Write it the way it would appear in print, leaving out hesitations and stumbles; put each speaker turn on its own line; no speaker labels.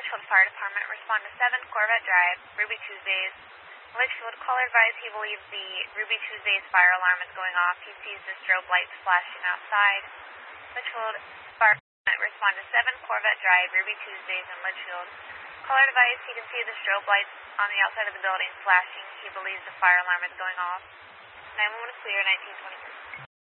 Litchfield Fire Department, respond to 7 Corvette Drive, Ruby Tuesdays. Litchfield, caller advised he believes the Ruby Tuesdays fire alarm is going off. He sees the strobe lights flashing outside. Litchfield Fire Department, respond to 7 Corvette Drive, Ruby Tuesdays in Litchfield. Caller advised he can see the strobe lights on the outside of the building flashing. He believes the fire alarm is going off. 911 clear, 1923.